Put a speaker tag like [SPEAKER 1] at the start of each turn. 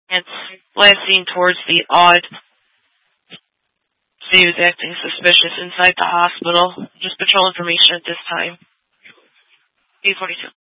[SPEAKER 1] and last seen towards the odd. So he was acting suspicious inside the hospital. Just patrol information at this time. 8:42.